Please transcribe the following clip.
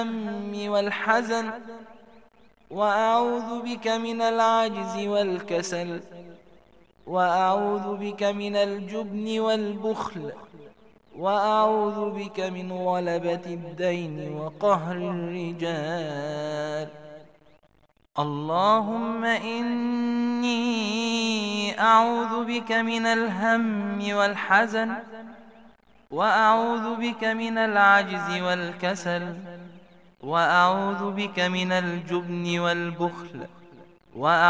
الهم والحزن، وأعوذ بك من العجز والكسل، وأعوذ بك من الجبن والبخل، وأعوذ بك من غلبة الدين وقهر الرجال. اللهم إني أعوذ بك من الهم والحزن، وأعوذ بك من العجز والكسل، وأعوذ بك من الجبن والبخل،